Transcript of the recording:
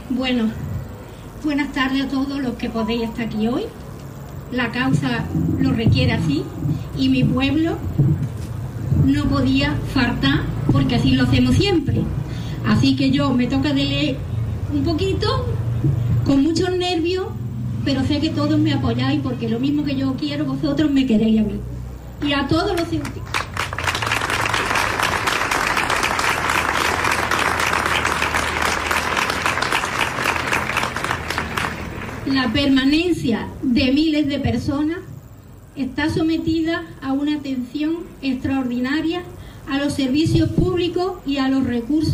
Bueno, buenas tardes a todos los que podéis estar aquí hoy. La causa lo requiere así y mi pueblo no podía faltar porque así lo hacemos siempre. Así que yo me toca de leer un poquito, con muchos nervios, pero sé que todos me apoyáis porque lo mismo que yo quiero, vosotros me queréis a mí. Y a todos los científicos. La permanencia de miles de personas está sometida a una atención extraordinaria a los servicios públicos y a los recursos